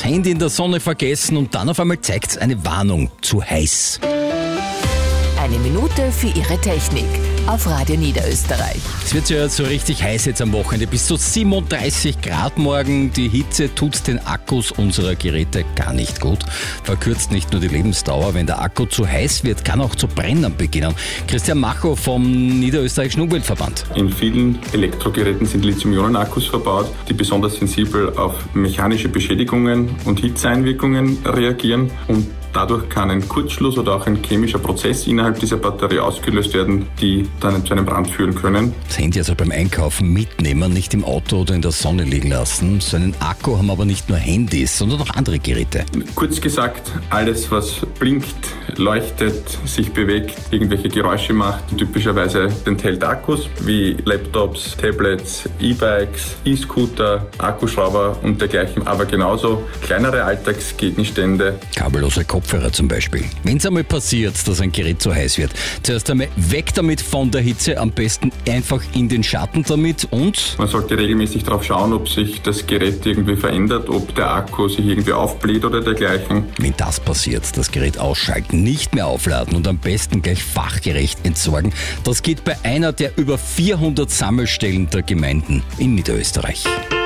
Handy in der Sonne vergessen und dann auf einmal zeigt es eine Warnung: zu heiß. Eine Minute für Ihre Technik auf Radio Niederösterreich. Es wird ja so richtig heiß jetzt am Wochenende, bis zu 37 Grad morgen. Die Hitze tut den Akkus unserer Geräte gar nicht gut. Verkürzt nicht nur die Lebensdauer, wenn der Akku zu heiß wird, kann auch zu brennen beginnen. Christian Macho vom Niederösterreichischen Umweltverband. In vielen Elektrogeräten sind Lithium-Ionen-Akkus verbaut, die besonders sensibel auf mechanische Beschädigungen und Hitzeeinwirkungen reagieren, und dadurch kann ein Kurzschluss oder auch ein chemischer Prozess innerhalb dieser Batterie ausgelöst werden, die dann zu einem Brand führen können. Das Handy also beim Einkaufen mitnehmen, nicht im Auto oder in der Sonne liegen lassen. So einen Akku haben aber nicht nur Handys, sondern auch andere Geräte. Kurz gesagt, alles was blinkt, leuchtet, sich bewegt, irgendwelche Geräusche macht, typischerweise enthält Akkus wie Laptops, Tablets, E-Bikes, E-Scooter, Akkuschrauber und dergleichen, aber genauso kleinere Alltagsgegenstände. Kabellose Kopfhörer zum Beispiel. Wenn es einmal passiert, dass ein Gerät zu heiß wird, zuerst einmal weg damit von der Hitze, am besten einfach in den Schatten damit, und Man sollte regelmäßig darauf schauen, ob sich das Gerät irgendwie verändert, ob der Akku sich irgendwie aufbläht oder dergleichen. wenn das passiert, das Gerät ausschalten, nicht mehr aufladen und am besten gleich fachgerecht entsorgen. Das geht bei einer der über 400 Sammelstellen der Gemeinden in Niederösterreich.